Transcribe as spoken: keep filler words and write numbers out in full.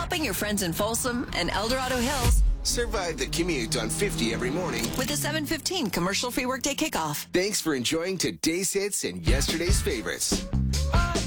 Helping your friends in Folsom and El Dorado Hills Survive the commute on fifty every morning with the seven fifteen commercial-free workday kickoff. Thanks for enjoying today's hits and yesterday's favorites.